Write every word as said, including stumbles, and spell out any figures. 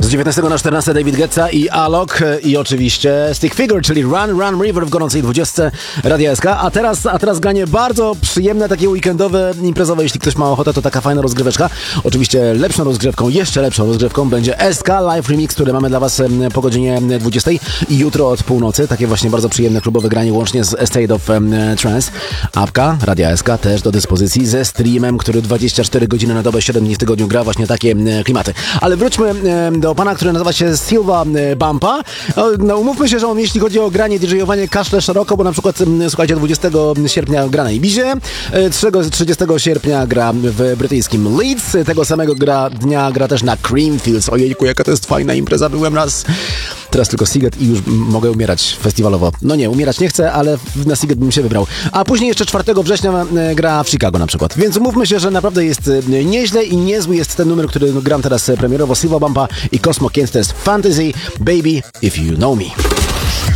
Z dziewiętnastego na czternaste David Guetta i Alok i oczywiście Stick Figure, czyli Run Run River w gorącej dwudziestce Radia S K. A teraz, a teraz granie bardzo przyjemne, takie weekendowe, imprezowe. Jeśli ktoś ma ochotę, to taka fajna rozgryweczka. Oczywiście lepszą rozgrzewką, jeszcze lepszą rozgrzewką będzie S K Live Remix, który mamy dla Was po godzinie dwudziestej i jutro od północy. Takie właśnie bardzo przyjemne klubowe granie łącznie z State of Trance. Apka Radia S K też do dyspozycji ze streamem, który dwadzieścia cztery godziny na dobę, siedem dni w tygodniu gra właśnie takie klimaty. Ale wróćmy do pana, który nazywa się Silva Bumpa. No, umówmy się, że on, jeśli chodzi o granie, didżejowanie, kaszle szeroko, bo na przykład, słuchajcie, dwudziestego sierpnia gra na Ibizie, trzydziestego sierpnia gra w brytyjskim Leeds, tego samego gra, dnia gra też na Creamfields. Ojejku, jaka to jest fajna impreza, byłem raz. Teraz tylko Siget i już mogę umierać festiwalowo. No nie, umierać nie chcę, ale na Siget bym się wybrał. A później jeszcze czwartego września gra w Chicago na przykład. Więc umówmy się, że naprawdę jest nieźle i niezły jest ten numer, który gram teraz premierowo. Silva Bumpa i Cosmo Kent, to jest Fantasy, Baby, If You Know Me.